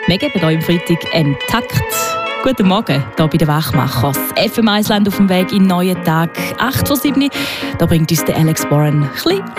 Wir geben euch am Freitag einen Takt. Guten Morgen, hier bei den Wachmachers. FM1 Land auf dem Weg in den neuen Tag, 8:07 Uhr. Da bringt uns der Alex Warren ein bisschen